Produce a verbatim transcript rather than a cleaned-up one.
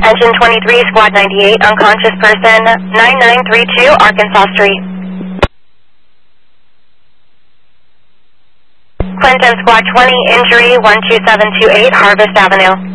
Engine twenty-three, Squad ninety-eight, unconscious person, nine nine three two, Arkansas Street. Clinton, Squad twenty, injury, one two seven two eight, Harvest Avenue.